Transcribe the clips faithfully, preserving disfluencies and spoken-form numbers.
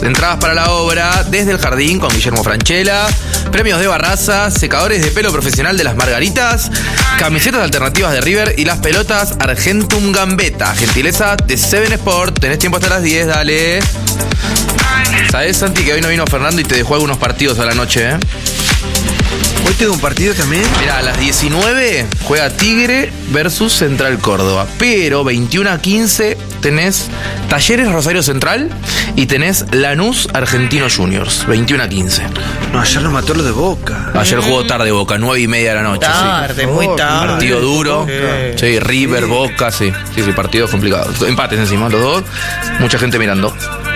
Entradas para la obra Desde el Jardín con Guillermo Francella, premios de Barraza, secadores de pelo profesional de las Margaritas, camisetas alternativas de River y las pelotas Argentum Gambetta, gentileza de Seven Sport. Tenés tiempo hasta las diez, dale. ¿Sabés, Santi, que hoy no vino Fernando y te dejó algunos partidos a la noche, eh? ¿Hoy tengo un partido también? Mirá, a las diecinueve juega Tigre versus Central Córdoba. Pero veintiuno a quince tenés Talleres Rosario Central y tenés Lanús Argentino Juniors. veintiuno a quince. No, ayer nos mató lo de Boca. Ayer jugó tarde Boca, nueve y media de la noche. Tarde, sí. muy tarde. Partido duro. Sí, sí River, sí. Boca, sí. Sí, sí, partido complicado. Empates encima, los dos. Mucha gente mirando.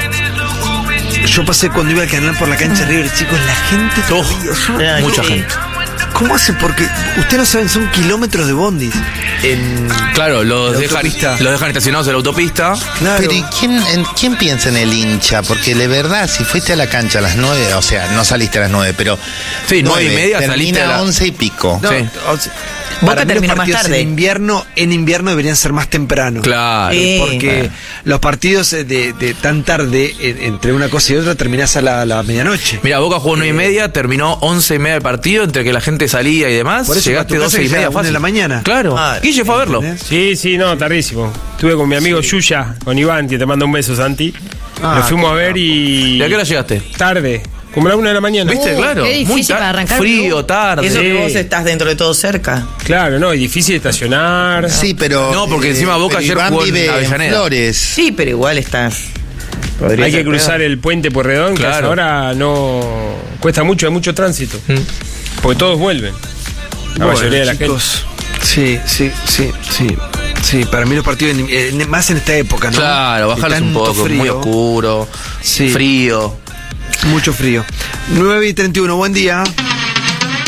Yo pasé cuando iba al canal por la cancha de River, chicos, la gente todavía, oh, mucha eh, gente. ¿Cómo hace? Porque ustedes no saben, son kilómetros de bondis. En claro, los dejan, los dejan estacionados en la autopista. Claro. Pero ¿y quién, en, quién piensa en el hincha? Porque de verdad, si fuiste a la cancha a las nueve, o sea, no saliste a las nueve, pero sí, nueve y media saliste a las la... once y pico. No, sí. o sea, Boca termina más tarde. En invierno, en invierno deberían ser más temprano. Claro. Sí. Porque claro. los partidos de, de tan tarde, en, entre una cosa y otra, terminás a la, la medianoche. Mira, Boca jugó nueve y media, terminó once y media el partido, entre que la gente salía y demás. Por eso llegaste doce y media fácil. de la mañana. Claro. Ah, Guille fue a verlo. Sí, sí, no, tardísimo. Estuve con mi amigo sí. Yuya, con Iván, que te manda un beso, Santi. Ah, Lo fuimos a ver y... ¿Y a qué hora llegaste? Tarde. Como a la una de la mañana. ¿Viste? Uh, claro. Qué difícil muy para arrancar. Frío, tarde. Eso que sí. vos estás dentro de todo cerca. Claro, no, y difícil de estacionar. Sí, pero... No, porque encima Boca ayer jugó en Avellaneda. Flores. Sí, pero igual estás... Podría Hay que cruzar peor. el puente Pueyrredón, claro. que ahora no... Cuesta mucho, hay mucho tránsito. Mm. Porque todos vuelven. La bueno, mayoría de la chicos, gente. Sí, sí, sí, sí. Sí, para mí los partidos, eh, más en esta época, ¿no? Claro, bajarlos un poco, frío. Muy oscuro, sí. Frío. Mucho frío. nueve y treinta y uno, buen día.